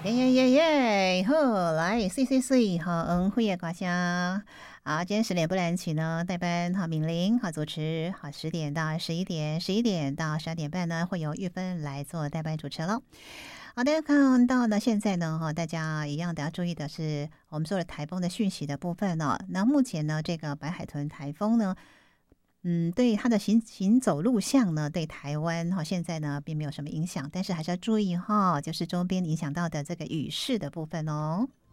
耶耶耶耶，好，来，碎，好，会夜瓜香。好，今天10点不然起呢，代班好，敏玲好主持，好10点到11点，11点到12点半呢，会由玉芬来做代班主持喽。好的，看到呢，现在呢，大家一样的要注意的是，我们说的台风的讯息的部分哦。那目前呢，这个白海豚台风呢，对它的行走路向呢，对台湾现在呢并没有什么影响，但是还是要注意就是周边影响到的这个雨势的部分哦。